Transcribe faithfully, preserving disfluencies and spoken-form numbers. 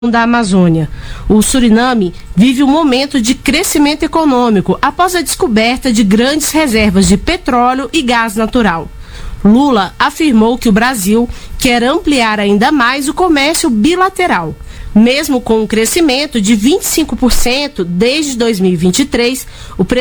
da Amazônia. O Suriname vive um momento de crescimento econômico após a descoberta de grandes reservas de petróleo e gás natural. Lula afirmou que o Brasil quer ampliar ainda mais o comércio bilateral. Mesmo com um crescimento de vinte e cinco por cento desde dois mil e vinte e três, o